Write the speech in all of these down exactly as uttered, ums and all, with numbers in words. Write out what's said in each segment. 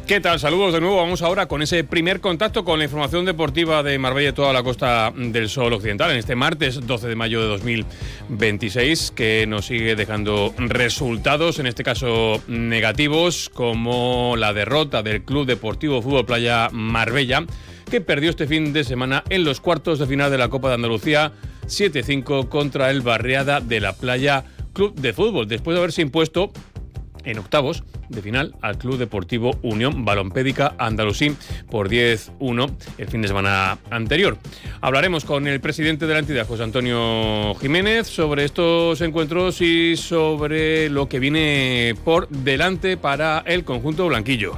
¿Qué tal? Saludos de nuevo. Vamos ahora con ese primer contacto con la información deportiva de Marbella y toda la Costa del Sol Occidental en este martes doce de mayo de dos mil veintiséis, que nos sigue dejando resultados, en este caso negativos, como la derrota del Club Deportivo Fútbol Playa Marbella, que perdió este fin de semana en los cuartos de final de la Copa de Andalucía siete cinco contra el Barriada de la Playa Club de Fútbol, después de haberse impuesto en octavos de final al Club Deportivo Unión Balompédica Andalusí por diez uno el fin de semana anterior. Hablaremos con el presidente de la entidad, José Antonio Jiménez, sobre estos encuentros y sobre lo que viene por delante para el conjunto blanquillo.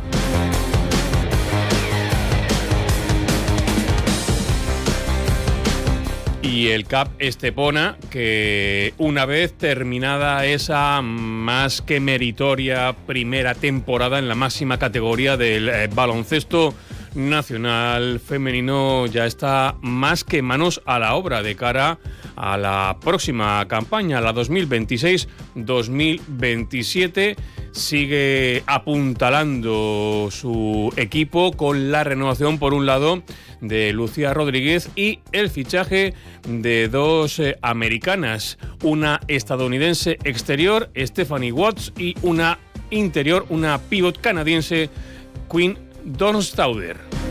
Y el C A P Estepona, que una vez terminada esa más que meritoria primera temporada en la máxima categoría del eh, baloncesto nacional femenino, ya está más que manos a la obra de cara a la próxima campaña, la dos mil veintiséis dos mil veintisiete. Sigue apuntalando su equipo con la renovación, por un lado, de Lucía Rodríguez y el fichaje de dos eh, americanas, una estadounidense exterior, Stephanie Watts, y una interior, una pívot canadiense, Quinn Donstauder.